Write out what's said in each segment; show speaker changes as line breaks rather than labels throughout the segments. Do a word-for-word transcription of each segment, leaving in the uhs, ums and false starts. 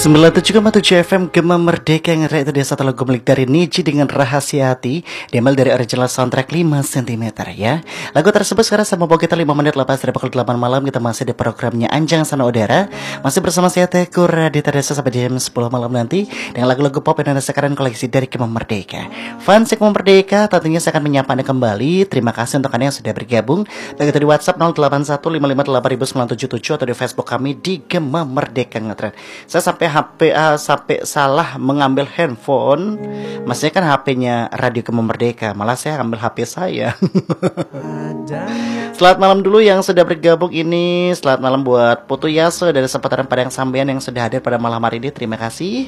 sembilan puluh tujuh koma tujuh F M Gema Merdeka yang itu dia satu lagu milik dari Niji dengan Rahasia Hati, diambil dari original soundtrack lima sentimeter ya. Lagu tersebut sekarang sama bawa kita lima menit lepas dari pukul delapan malam. Kita masih di programnya Anjang Sana Udara. Masih bersama saya Teguh Raditya Desa sampai jam sepuluh malam nanti dengan lagu-lagu pop yang ada sekarang koleksi dari Gema Merdeka. Fans Gema Merdeka, tentunya saya akan menyapa Anda kembali. Terima kasih untuk Anda yang sudah bergabung, baik itu di WhatsApp nol delapan satu lima lima delapan sembilan tujuh tujuh atau di Facebook kami di Gema Merdeka Ngetren. Saya sampai H P uh, sampai salah mengambil handphone. Maksudnya kan H P-nya Radio Gema Merdeka, malah saya ambil H P saya. Selamat malam dulu yang sudah bergabung ini. Selamat malam buat Putu Yaso dari seputaran Padang Sambian yang sudah hadir pada malam hari ini. Terima kasih.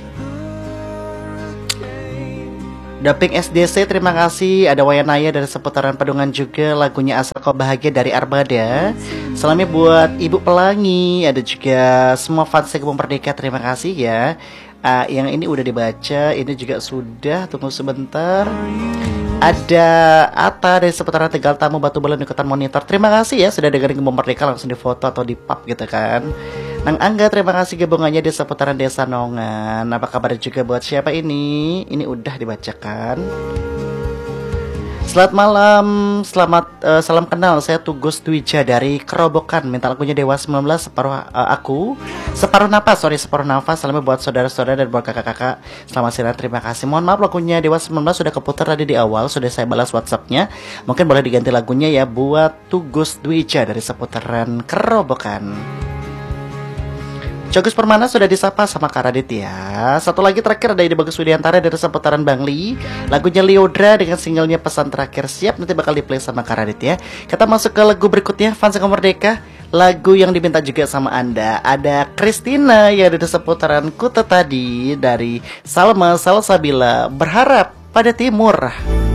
Daping S D C, terima kasih. Ada Wayanaya dari seputaran Pedungan juga. Lagunya Asal Kau Bahagia dari Armada. Salamnya buat Ibu Pelangi. Ada juga semua fans Gema Merdeka, terima kasih ya. uh, Yang ini udah dibaca, ini juga sudah. Tunggu sebentar. Ada Ata dari seputaran Tegal Tamu Batu Bolan ikutan monitor. Terima kasih ya sudah dengerin Gema Merdeka, langsung di foto atau di pub gitu kan. Nang Angga, terima kasih gabungannya di seputaran Desa Nongan. Apa kabar juga buat siapa ini? Ini udah dibacakan. Selamat malam, selamat uh, salam kenal. Saya Tugus Dwija dari Kerobokan. Minta lagunya Dewa sembilan belas separuh uh, aku. Separuh nafas, sorry separuh nafas. Salamnya buat saudara-saudara dan buat kakak-kakak. Selamat siang, terima kasih. Mohon maaf lagunya Dewa sembilan belas sudah keputar tadi di awal. Sudah saya balas WhatsAppnya. Mungkin boleh diganti lagunya ya buat Tugus Dwija dari seputaran Kerobokan. Jogus Permana sudah disapa sama Kak Radit ya. Satu lagi terakhir ada Ide Bagus Widiantara dari seputaran Bangli. Lagunya Liodra dengan singlenya Pesan Terakhir. Siap, nanti bakal di-play sama Kak Radit ya. Kita masuk ke lagu berikutnya, Fans Gema Merdeka. Lagu yang diminta juga sama Anda. Ada Christina yang dari seputaran Kuta tadi. Dari Salma Salsabila, Berharap Pada Timur.